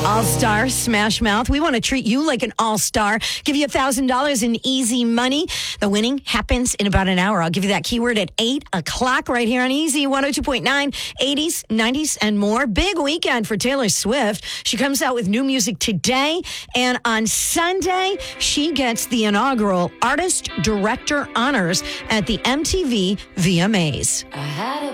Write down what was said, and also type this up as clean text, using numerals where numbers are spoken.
All-Star Smash Mouth. We want to treat you like an all-star. Give you $1,000 in easy money. The winning happens in about an hour. I'll give you that keyword at 8 o'clock right here on Easy 102.9, 80s, 90s, and more. Big weekend for Taylor Swift. She comes out with new music today, and on Sunday, she gets the inaugural Artist Director Honors at the MTV VMAs. I had a